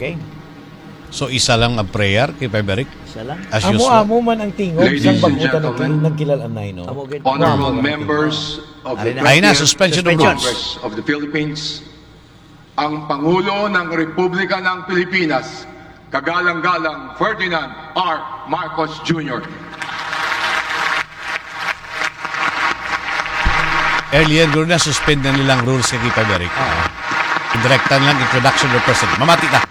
Okay? So isa lang ang prayer kay Beberick? Isa lang. As usual. Amo man ang tingog Ladies sang and bagutan gentlemen, nagkilalanay, no? Amo gid. Honorable members of the Ay na, 20th suspension of Suspension. rules. Congress of the Philippines, ang Pangulo ng Republika ng Pilipinas, kagalang-galang Ferdinand R. Marcos Jr. Earlier, gano'n na suspend na nilang rules kay Beberick. Direktan lang introduction of the president. Mamati na.